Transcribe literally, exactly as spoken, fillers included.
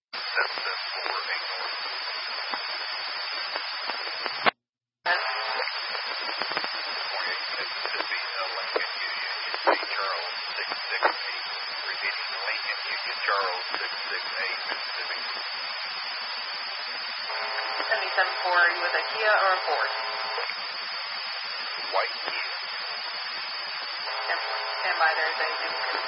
seven seven four eight North. Mississippi, uh, Lincoln Union, U T Charles six six eight. Repeating, Lincoln Union Charles six six eight, Mississippi. seventy-seven four, are you with a Kia or a Ford? White Kia. Stand by, there's a